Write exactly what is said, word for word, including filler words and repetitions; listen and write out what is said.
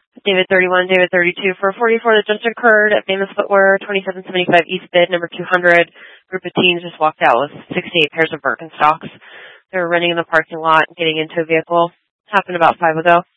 David thirty-one, David thirty-two for forty-four that just occurred at Famous Footwear, twenty-seven seventy-five East Bid, number two hundred. Group of teens just walked out with sixty-eight pairs of Birkenstocks. They were running in the parking lot, getting into a vehicle. Happened about five ago.